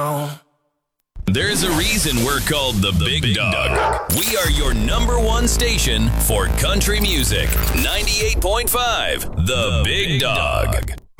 There's a reason we're called the Big Dog. We are your number one station for country music. 98.5, The Big Dog.